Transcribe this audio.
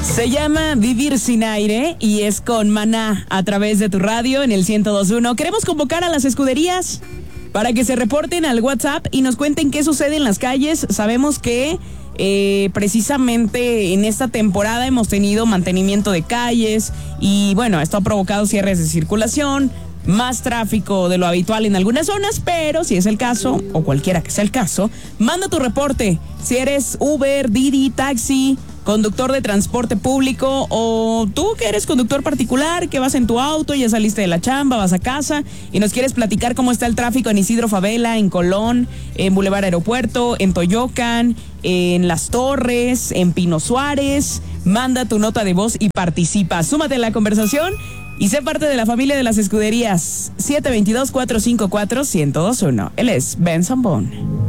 Se llama Vivir sin aire y es con Maná a través de tu radio en el 102.1. Queremos convocar a las escuderías para que se reporten al WhatsApp y nos cuenten qué sucede en las calles. Sabemos que precisamente en esta temporada hemos tenido mantenimiento de calles y bueno, esto ha provocado cierres de circulación, más tráfico de lo habitual en algunas zonas, pero si es el caso, o cualquiera que sea el caso, manda tu reporte. Si eres Uber, Didi, taxi, conductor de transporte público, o tú que eres conductor particular, que vas en tu auto, ya saliste de la chamba, vas a casa y nos quieres platicar cómo está el tráfico en Isidro Favela, en Colón, en Boulevard Aeropuerto, en Toyocan, en Las Torres, en Pino Suárez, manda tu nota de voz y participa. Súmate a la conversación y sé parte de la familia de las escuderías. 722-454-1021. Él es Ben Zambón.